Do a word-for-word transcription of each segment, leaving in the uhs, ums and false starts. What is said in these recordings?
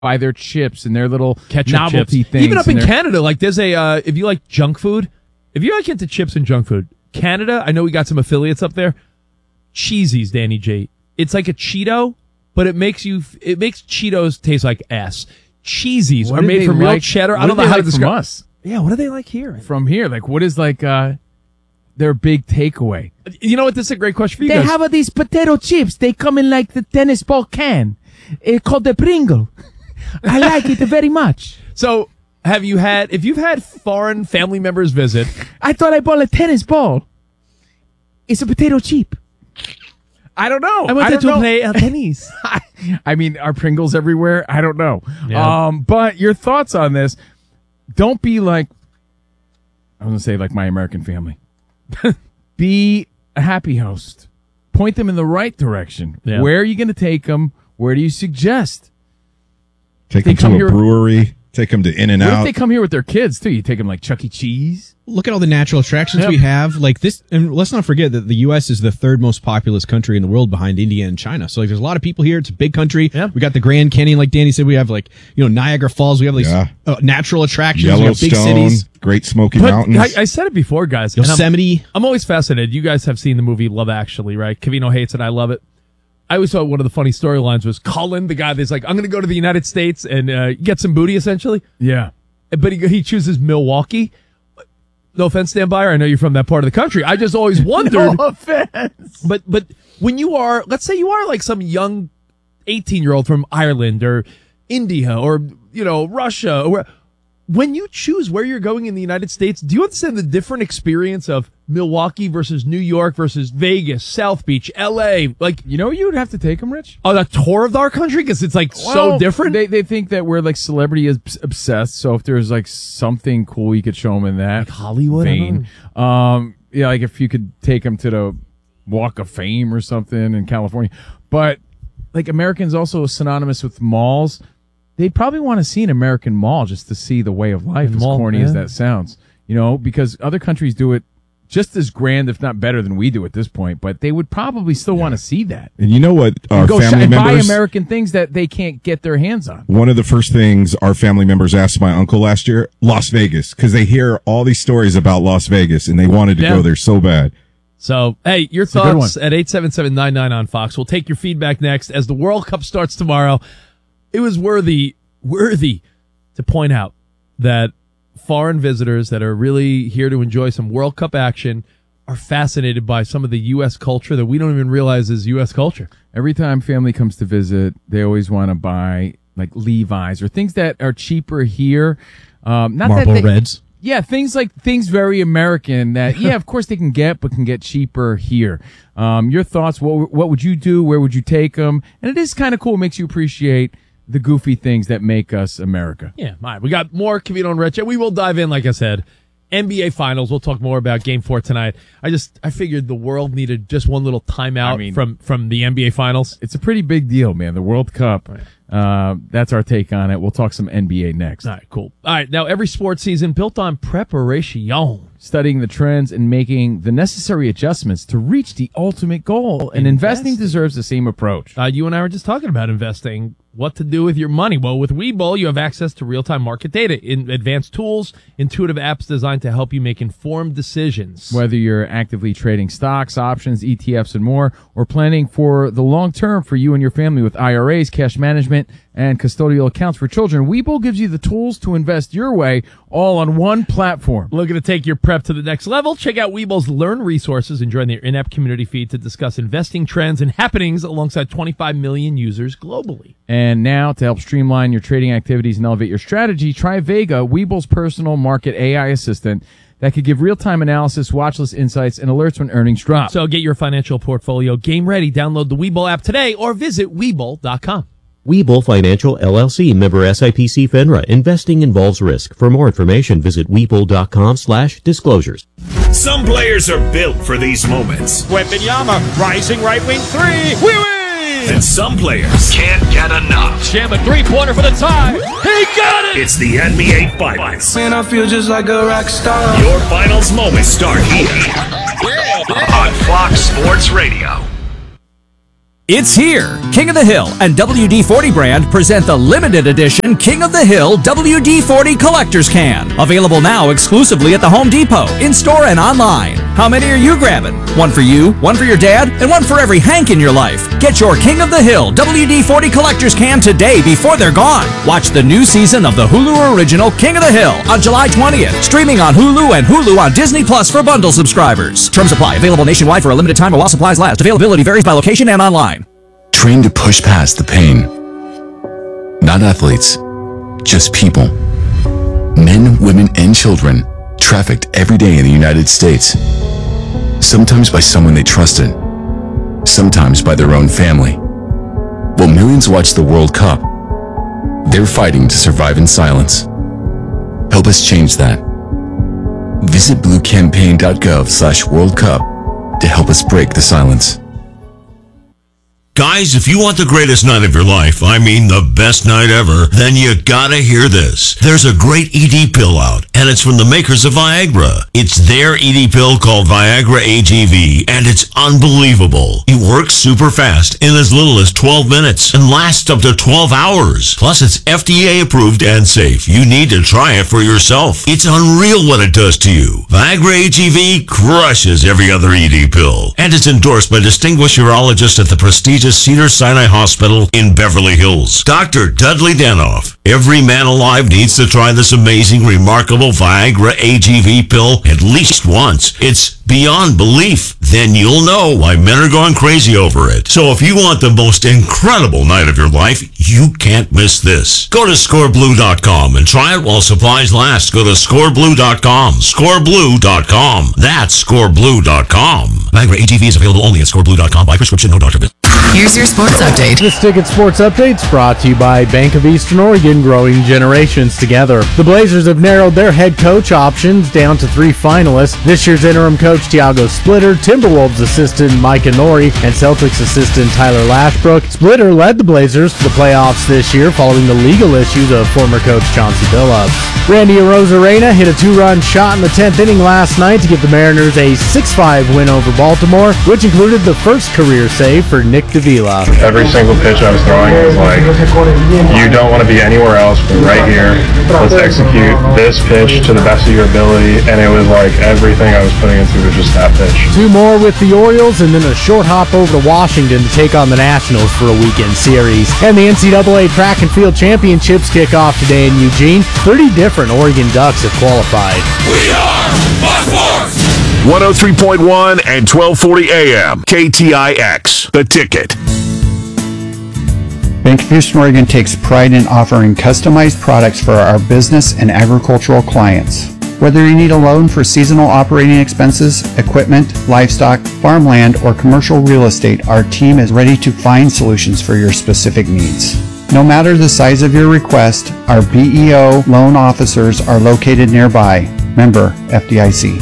buy their chips and their little ketchup novelty chips. things. Even up in their- Canada, like there's a uh, if you like junk food, if you like into chips and junk food, Canada, I know we got some affiliates up there. Cheesies, Danny J. It's like a Cheeto, but it makes you it makes Cheetos taste like ass. Cheesies What are do made they from real like- cheddar. what I don't do know they how like to from describe us. Yeah, what do they like here? From here, like what is like uh, their big takeaway? You know what? This is a great question for you They guys. have uh, these potato chips. They come in like the tennis ball can. It's called the Pringle. I like it very much. So, have you had, if you've had foreign family members visit, I thought I bought a tennis ball. It's a potato chip. I don't know. I wanted don't to know. play uh, tennis. I mean, are Pringles everywhere? I don't know. Yeah. Um, but your thoughts on this? Don't be like, I was going to say like my American family. Be a happy host. Point them in the right direction. Yeah. Where are you going to take them? Where do you suggest? Take They them come to a here- brewery. Take them to In and What if Out. they come here with their kids too? You take them like Chuck E. Cheese? Look at all the natural attractions Yep. we have. Like this, and let's not forget that the U S is the third most populous country in the world behind India and China. So like, there's a lot of people here. It's a big country. Yeah. We got the Grand Canyon, like Danny said. We have like you know Niagara Falls. We have like Yeah. uh, natural attractions. We have big Yellowstone, cities. Great Smoky But Mountains. I, I said it before, guys. and I'm- Yosemite. I'm always fascinated. You guys have seen the movie Love Actually, right? Cavino hates it. I love it. I always thought one of the funny storylines was Cullen, the guy that's like, I'm going to go to the United States and uh, get some booty, essentially. Yeah. But he, he chooses Milwaukee. No offense, Stan Byer. I know you're from that part of the country. I just always wondered. No offense. But but when you are, let's say you are like some young eighteen-year-old from Ireland or India or, you know, Russia, or when you choose where you're going in the United States, do you understand the different experience of Milwaukee versus New York versus Vegas, South Beach, L A? Like, You know you would have to take them, Rich? on a tour of our country? Because it's like so Well, different. They they think that we're like celebrity obs- obsessed. So if there's like something cool, you could show them in that Like Hollywood, I vein. Um, yeah, like if you could take them to the Walk of Fame or something in California. But like Americans also synonymous with malls. They'd probably want to see an American mall just to see the way of life, The as mall, corny as yeah. that sounds. You know, because other countries do it just as grand, if not better, than we do at this point. But they would probably still want to see that. and you know what our Go sh- family and buy members... American things that they can't get their hands on. One of the first things our family members asked my uncle last year, Las Vegas, because they hear all these stories about Las Vegas and they wanted to Yeah. go there so bad. So, hey, your a good thoughts one. at eight seven seven nine nine on Fox. We'll take your feedback next as the World Cup starts tomorrow. It was worthy, worthy to point out that foreign visitors that are really here to enjoy some World Cup action are fascinated by some of the U S culture that we don't even realize is U S culture. Every time family comes to visit, they always want to buy like Levi's or things that are cheaper here. Um, not Marlboro that they, Reds. Yeah, things like things very American that yeah, of course they can get, but can get cheaper here. Um, your thoughts? What what would you do? Where would you take them? And it is kind of cool. It makes you appreciate the goofy things that make us America. Yeah, all right. We got more Cavino and Rich, and we will dive in, like I said, N B A Finals. We'll talk more about Game Four tonight. I just I figured the world needed just one little timeout I mean- from from the N B A Finals. It's a pretty big deal, man. The World Cup. Uh, that's our take on it. We'll talk some N B A next. All right, cool. All right, now every sports season built on preparation. Studying the trends and making the necessary adjustments to reach the ultimate goal. And investing deserves the same approach. Uh, you and I were just talking about investing, what to do with your money. Well, with Webull, you have access to real-time market data, in advanced tools, intuitive apps designed to help you make informed decisions. Whether you're actively trading stocks, options, E T Fs, and more, or planning for the long term for you and your family with I R As, cash management, and custodial accounts for children, Webull gives you the tools to invest your way all on one platform. Looking to take your prep to the next level? Check out Webull's Learn resources and join their in-app community feed to discuss investing trends and happenings alongside twenty-five million users globally. And now, to help streamline your trading activities and elevate your strategy, try Vega, Webull's personal market A I assistant that could give real-time analysis, watchlist insights, and alerts when earnings drop. So get your financial portfolio game ready. Download the Webull app today or visit Webull dot com. Webull Financial, L L C, member S I P C FINRA. Investing involves risk. For more information, visit Webull.com slash disclosures. Some players are built for these moments. Wembanyama, rising right wing three. We win! And some players can't get enough. Jam a three-pointer for the tie. He got it! It's the N B A Finals. Man, I feel just like a rock star. Your finals moments start here on Fox Sports Radio. It's here! King of the Hill and W D forty brand present the limited edition King of the Hill W D forty Collector's Can. Available now exclusively at the Home Depot, in-store and online. How many are you grabbing? One for you, one for your dad, and one for every Hank in your life. Get your King of the Hill W D forty Collector's Can today before they're gone. Watch the new season of the Hulu original King of the Hill on July twentieth. Streaming on Hulu and Hulu on Disney Plus for bundle subscribers. Terms apply. Available nationwide for a limited time or while supplies last. Availability varies by location and online. Train to push past the pain. Not athletes, just people. Men, women, and children trafficked every day in the United States. Sometimes by someone they trusted, sometimes by their own family. While millions watch the World Cup, they're fighting to survive in silence. Help us change that. Visit bluecampaign.gov slash World Cup to help us break the silence. Guys, if you want the greatest night of your life, I mean the best night ever, then you gotta hear this. There's a great E D pill out, and it's from the makers of Viagra. It's their E D pill called Viagra A G V, and it's unbelievable. It works super fast in as little as twelve minutes and lasts up to twelve hours. Plus, it's F D A approved and safe. You need to try it for yourself. It's unreal what it does to you. Viagra A G V crushes every other E D pill, and it's endorsed by distinguished urologists at the prestigious Cedars-Sinai Hospital in Beverly Hills. Doctor Dudley Danoff. Every man alive needs to try this amazing, remarkable Viagra A G V pill at least once. It's beyond belief. Then you'll know why men are going crazy over it. So if you want the most incredible night of your life, you can't miss this. Go to score blue dot com and try it while supplies last. Go to score blue dot com. score blue dot com. That's score blue dot com. Viagra A G V is available only at score blue dot com by prescription, no doctor visit. Here's your sports update. This Ticket Sports Update's brought to you by Bank of Eastern Oregon, growing generations together. The Blazers have narrowed their head coach options down to three finalists. This year's interim coach Tiago Splitter, Timberwolves assistant Micah Nori, and Celtics assistant Tyler Lashbrook. Splitter led the Blazers to the playoffs this year following the legal issues of former coach Chauncey Billups. Randy Arozarena hit a two-run shot in the tenth inning last night to give the Mariners a six five win over Baltimore, which included the first career save for Nick Davila. Every single pitch I was throwing was like, you don't want to be anywhere else but right here. Let's execute this pitch to the best of your ability. And it was like everything I was putting into was just that pitch. Two more with the Orioles, and then a short hop over to Washington to take on the Nationals for a weekend series. And the N C double A Track and Field Championships kick off today in Eugene. thirty different Oregon Ducks have qualified. We are Fox Sports! one oh three point one and twelve forty A M. K T I X, The Ticket. Bank of Eastern Oregon takes pride in offering customized products for our business and agricultural clients. Whether you need a loan for seasonal operating expenses, equipment, livestock, farmland, or commercial real estate, our team is ready to find solutions for your specific needs. No matter the size of your request, our B E O loan officers are located nearby. Member F D I C.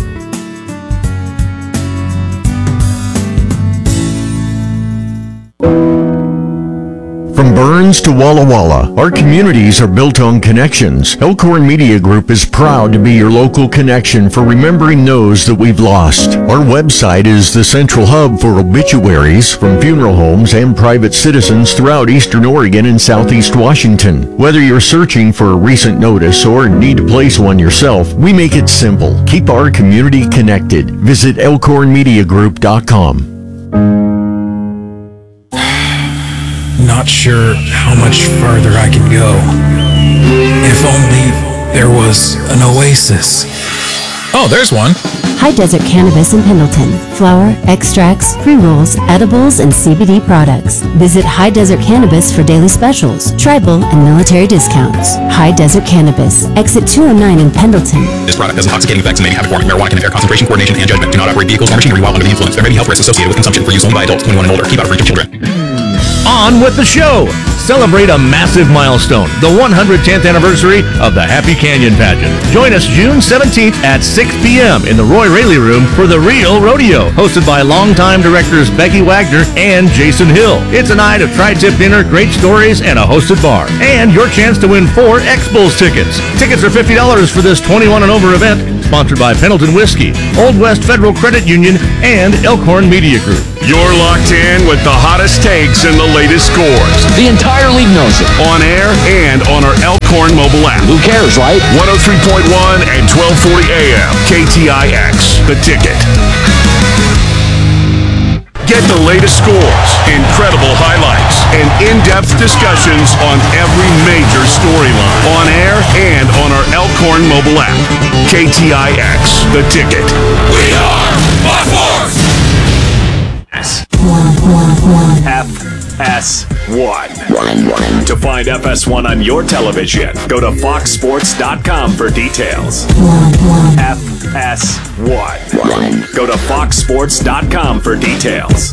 From Burns to Walla Walla, our communities are built on connections. Elkhorn Media Group is proud to be your local connection for remembering those that we've lost. Our website is the central hub for obituaries from funeral homes and private citizens throughout Eastern Oregon and Southeast Washington. Whether you're searching for a recent notice or need to place one yourself, we make it simple. Keep our community connected. Visit elkhorn media group dot com. Not sure how much farther I can go. If only there was an oasis. Oh, there's one. High Desert Cannabis in Pendleton. Flower, extracts, pre-rolls, edibles, and C B D products. Visit High Desert Cannabis for daily specials, tribal, and military discounts. High Desert Cannabis. Exit two oh nine in Pendleton. This product has intoxicating effects and may have a form of marijuana can impair concentration, coordination, and judgment. Do not operate vehicles or machinery while under the influence. There may be health risks associated with consumption for use only by adults twenty-one and older. Keep out of reach of children. On with the show. celebrate a massive milestone, the one hundred tenth anniversary of the Happy Canyon Pageant. Join us June seventeenth at six p.m. in the Roy Raley Room for The Real Rodeo, hosted by longtime directors Becky Wagner and Jason Hill. It's a night of tri-tip dinner, great stories, and a hosted bar. And your chance to win four X-Bulls tickets. Tickets are fifty dollars for this twenty-one and over event, sponsored by Pendleton Whiskey, Old West Federal Credit Union, and Elkhorn Media Group. You're locked in with the hottest takes and the latest scores. The entire league knows it. On air and on our Elkhorn mobile app. Who cares, right? one oh three point one and twelve forty A M. K T I X, The Ticket. Get the latest scores, incredible highlights, and in-depth discussions on every major storyline. On air and on our Elkhorn mobile app. K T I X, The Ticket. We are Fox Sports! F S one. To find F S one on your television, go to fox sports dot com for details. F S one. Go to fox sports dot com for details.